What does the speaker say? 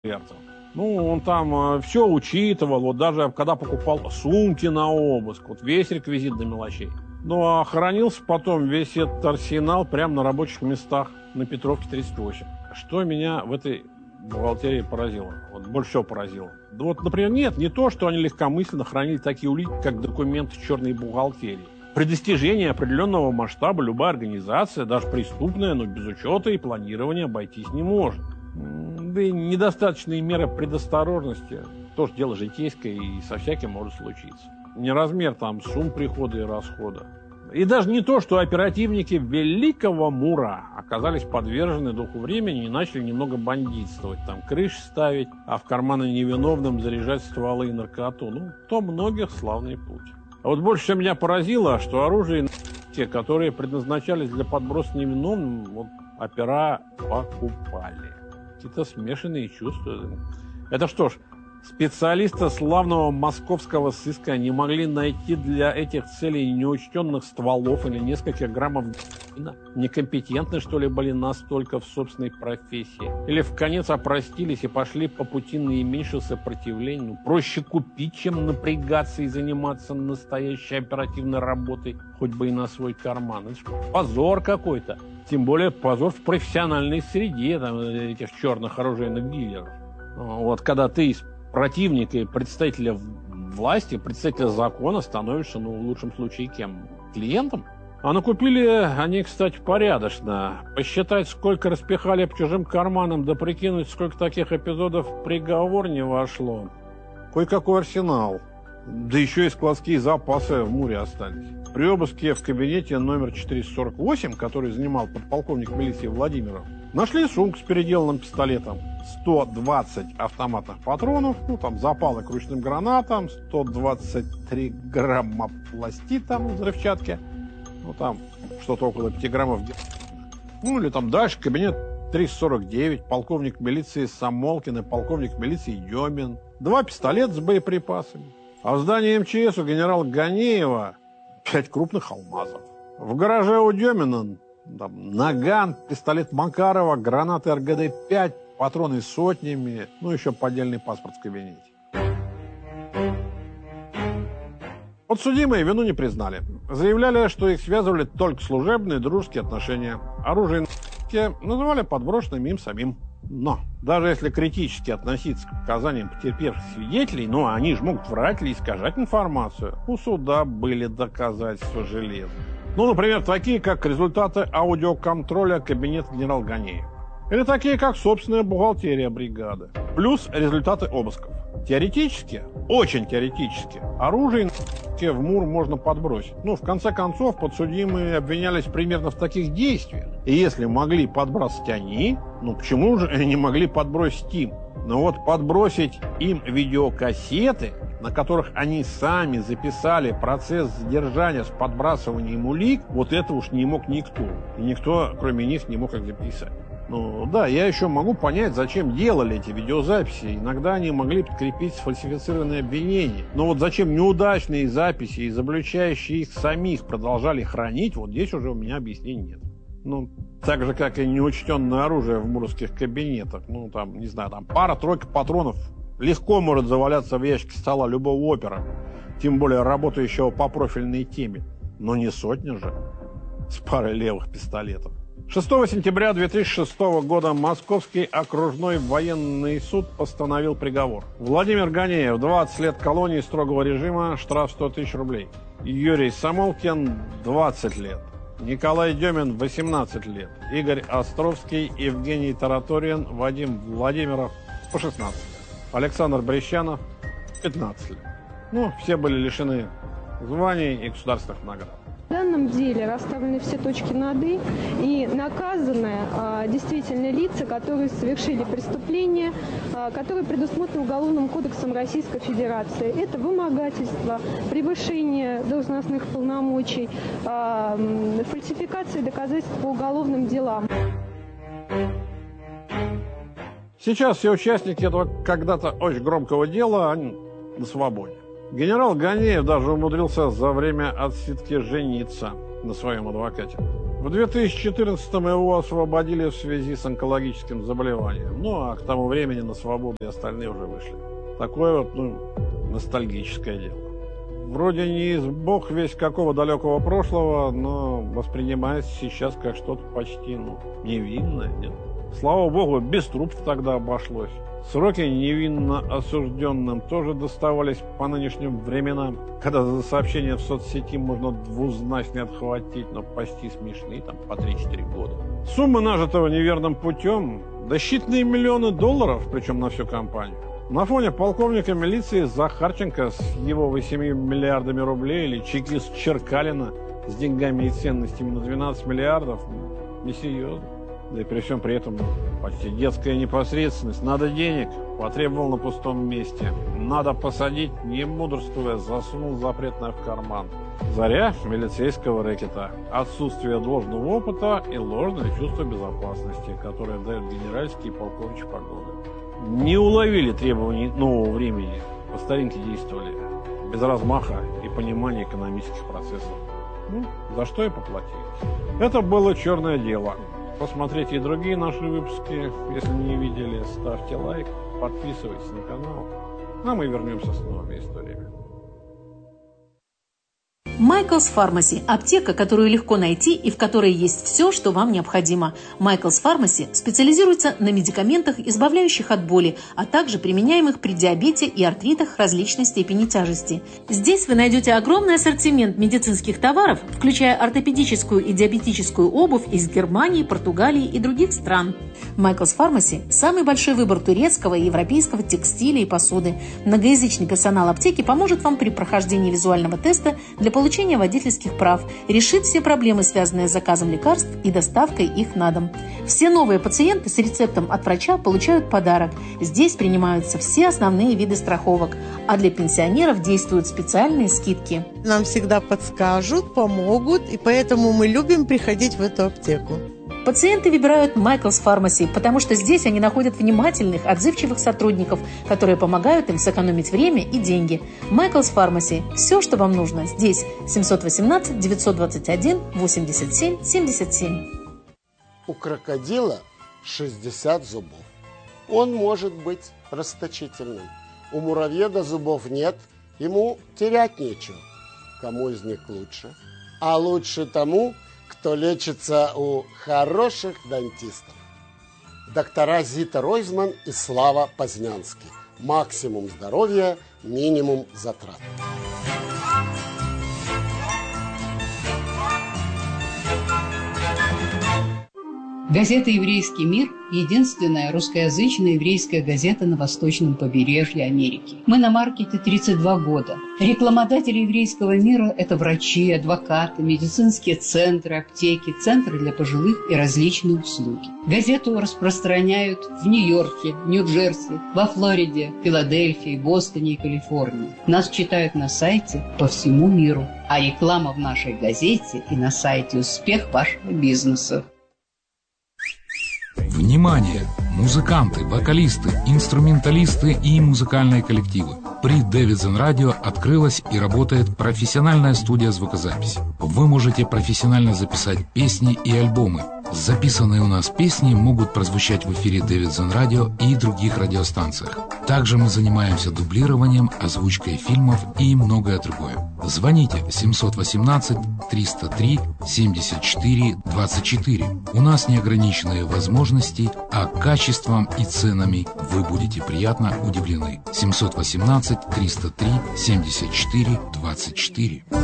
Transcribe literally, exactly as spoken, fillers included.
экспертом. Ну, он там э, все учитывал, вот даже когда покупал сумки на обыск, вот весь реквизит до мелочей. Ну, а хранился потом весь этот арсенал прямо на рабочих местах на Петровке тридцать восемь. Что меня в этой бухгалтерии поразило? Вот больше всего поразило. Да вот, например, нет, не то, что они легкомысленно хранили такие улики, как документы черной бухгалтерии. При достижении определенного масштаба любая организация, даже преступная, но без учета и планирования, обойтись не может. Да и недостаточные меры предосторожности тоже дело житейское и со всяким может случиться. Не размер там сумм прихода и расхода. И даже не то, что оперативники Великого Мура оказались подвержены духу времени и начали немного бандитствовать, там крыши ставить, а в карманы невиновным заряжать стволы и наркоту. Ну, то многих славный путь. А вот больше всего меня поразило, что оружие, те, которые предназначались для подброса невиновным, вот опера покупали. Какие-то смешанные чувства. Это что ж, специалисты славного московского сыска не могли найти для этих целей неучтенных стволов или нескольких граммов некомпетентны, что ли, были настолько в собственной профессии? Или вконец опростились и пошли по пути наименьшего сопротивления? Ну, проще купить, чем напрягаться и заниматься настоящей оперативной работой, хоть бы и на свой карман. Это ж позор какой-то. Тем более позор в профессиональной среде там, этих черных оружейных дилеров. Вот когда ты из противника и представителя власти, представителя закона становишься, ну, в лучшем случае, кем? Клиентом? А накупили они, кстати, порядочно. Посчитать, сколько распихали по чужим карманам, да прикинуть, сколько таких эпизодов в приговор не вошло. Кое-какой арсенал. Да еще и складские запасы в Муре остались. При обыске в кабинете номер четыреста сорок восемь, который занимал подполковник милиции Владимиров, нашли сумку с переделанным пистолетом, сто двадцать автоматных патронов, ну там запалы к ручным гранатам, сто двадцать три грамма пластита в взрывчатке, ну там что-то около пяти граммов. Ну или там дальше кабинет триста сорок девять, полковник милиции Самолкин и полковник милиции Демин, два пистолета с боеприпасами. А в здании эм че эс у генерала Ганеева пять крупных алмазов. В гараже у Демина там, наган, пистолет Макарова, гранаты эр гэ дэ пять, патроны сотнями, ну еще поддельный паспорт в кабинете. Подсудимые вину не признали. Заявляли, что их связывали только служебные дружеские отношения. Оружие называли подброшенным им самим. Но даже если критически относиться к показаниям потерпевших свидетелей, ну они же могут врать или искажать информацию, у суда были доказательства железные. Ну, например, такие, как результаты аудиоконтроля кабинета генерала Ганеева. Или такие, как собственная бухгалтерия бригады. Плюс результаты обысков. Теоретически, очень теоретически, оружие в Мур можно подбросить. Ну, в конце концов, подсудимые обвинялись примерно в таких действиях. И если могли подбросить они, ну почему же не могли подбросить им? Ну вот подбросить им видеокассеты, на которых они сами записали процесс задержания с подбрасыванием улик, вот это уж не мог никто. И никто, кроме них, не мог их записать. Ну да, я еще могу понять, зачем делали эти видеозаписи. Иногда они могли подкрепить сфальсифицированные обвинения. Но вот зачем неудачные записи, изобличающие их самих, продолжали хранить, вот здесь уже у меня объяснений нет. Ну, так же, как и неучтенное оружие в муровских кабинетах. Ну, там, не знаю, там пара-тройка патронов легко может заваляться в ящике стола любого опера. Тем более работающего по профильной теме. Но не сотня же с парой левых пистолетов. шестого сентября две тысячи шестого года Московский окружной военный суд постановил приговор. Владимир Ганеев, двадцать лет колонии строгого режима, штраф сто тысяч рублей. Юрий Самолкин, двадцать лет. Николай Демин, восемнадцать лет. Игорь Островский, Евгений Тараторин, Вадим Владимиров, по шестнадцать лет. Александр Брещанов, пятнадцать лет. Ну, все были лишены званий и государственных наград. В данном деле расставлены все точки над «и», и наказаны а, действительно лица, которые совершили преступления, а, которые предусмотрены Уголовным кодексом Российской Федерации. Это вымогательство, превышение должностных полномочий, а, фальсификация доказательств по уголовным делам. Сейчас все участники этого когда-то очень громкого дела они на свободе. Генерал Ганеев даже умудрился за время отсидки жениться на своем адвокате. В две тысячи четырнадцатом его освободили в связи с онкологическим заболеванием. Ну, а к тому времени на свободу и остальные уже вышли. Такое вот, ну, ностальгическое дело. Вроде не бог весть какого далекого прошлого, но воспринимается сейчас как что-то почти, ну, невинное. Нет. Слава богу, без трупов тогда обошлось. Сроки невинно осужденным тоже доставались по нынешним временам, когда за сообщение в соцсети можно двузначно отхватить, но почти смешные, там, по три-четыре года. Суммы нажитого неверным путем – да считанные миллионы долларов, причем на всю компанию. На фоне полковника милиции Захарченко с его восемью миллиардами рублей или чекист Черкалина с деньгами и ценностями на двенадцать миллиардов – несерьезно. Да и при всем при этом почти детская непосредственность. Надо денег, потребовал на пустом месте. Надо посадить, не мудрствуя, засунул запретное в карман. Заря милицейского рэкета. Отсутствие должного опыта и ложное чувство безопасности, которое дают генеральские и полковничьи погоны. Не уловили требований нового времени. По старинке действовали. Без размаха и понимания экономических процессов. Ну, за что и поплатились. Это было черное дело. Посмотрите и другие наши выпуски. Если не видели, ставьте лайк, подписывайтесь на канал. А мы вернемся с новыми историями. Michael's Pharmacy – аптека, которую легко найти и в которой есть все, что вам необходимо. Michael's Pharmacy специализируется на медикаментах, избавляющих от боли, а также применяемых при диабете и артритах различной степени тяжести. Здесь вы найдете огромный ассортимент медицинских товаров, включая ортопедическую и диабетическую обувь из Германии, Португалии и других стран. Michael's Pharmacy – самый большой выбор турецкого и европейского текстиля и посуды. Многоязычный персонал аптеки поможет вам при прохождении визуального теста для получения получения водительских прав, решит все проблемы, связанные с заказом лекарств и доставкой их на дом. Все новые пациенты с рецептом от врача получают подарок. Здесь принимаются все основные виды страховок, а для пенсионеров действуют специальные скидки. Нам всегда подскажут, помогут, и поэтому мы любим приходить в эту аптеку. Пациенты выбирают Michael's Pharmacy, потому что здесь они находят внимательных, отзывчивых сотрудников, которые помогают им сэкономить время и деньги. Michael's Pharmacy. Все, что вам нужно, здесь. семьсот восемнадцать девятьсот двадцать один восемьдесят семь семьдесят семь. У крокодила шестьдесят зубов. Он может быть расточительным. У муравьеда зубов нет, ему терять нечего. Кому из них лучше? А лучше тому, кто лечится у хороших дантистов. Доктора Зита Ройзман и Слава Познянский. Максимум здоровья, минимум затрат. Газета «Еврейский мир» – единственная русскоязычная еврейская газета на восточном побережье Америки. Мы на маркете тридцать два года. Рекламодатели «Еврейского мира» – это врачи, адвокаты, медицинские центры, аптеки, центры для пожилых и различные услуги. Газету распространяют в Нью-Йорке, Нью-Джерси, во Флориде, Филадельфии, Бостоне и Калифорнии. Нас читают на сайте по всему миру. А реклама в нашей газете и на сайте «Успех вашего бизнеса». Внимание! Музыканты, вокалисты, инструменталисты и музыкальные коллективы. При Davidson Radio открылась и работает профессиональная студия звукозаписи. Вы можете профессионально записать песни и альбомы. Записанные у нас песни могут прозвучать в эфире Davidson Radio и других радиостанциях. Также мы занимаемся дублированием, озвучкой фильмов и многое другое. Звоните семьсот восемнадцать триста три семьдесят четыре двадцать четыре. У нас неограниченные возможности, а качеством и ценами вы будете приятно удивлены. семьсот восемнадцать триста три семьдесят четыре двадцать четыре.